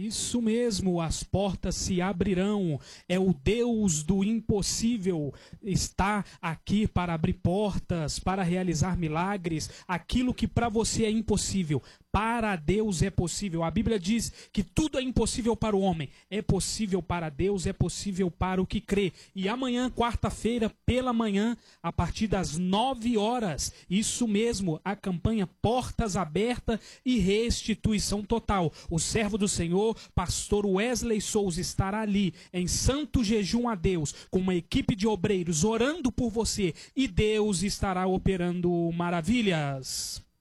Isso mesmo, as portas se abrirão. É o Deus do impossível. Está aqui para abrir portas, para realizar milagres. Aquilo que para você é impossível, para Deus é possível. A Bíblia diz que tudo é impossível para o homem. É possível para Deus, é possível para o que crê. E amanhã, quarta-feira, pela manhã, a partir das 9 horas, isso mesmo, a campanha Portas Abertas e Restituição Total. O servo do Senhor, pastor Wesley Souza, estará ali em santo jejum a Deus, com uma equipe de obreiros orando por você, e Deus estará operando maravilhas.